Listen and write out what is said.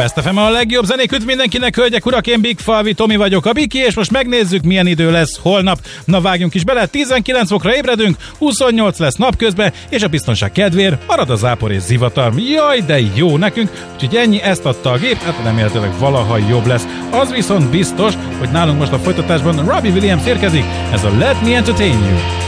Best FM a legjobb zenék, mindenkinek, hölgyek, urak, én Big Falvi Tomi vagyok, a Biki, és most megnézzük, milyen idő lesz holnap. Na vágjunk is bele, 19 fokra ébredünk, 28 lesz napközben, és a biztonság kedvéért marad a zápor és zivatar. Jaj, de jó nekünk, úgyhogy ennyi, ezt adta a gép, hát remélhetőleg valaha jobb lesz. Az viszont biztos, hogy nálunk most a folytatásban Robbie Williams érkezik, ez a Let Me Entertain You.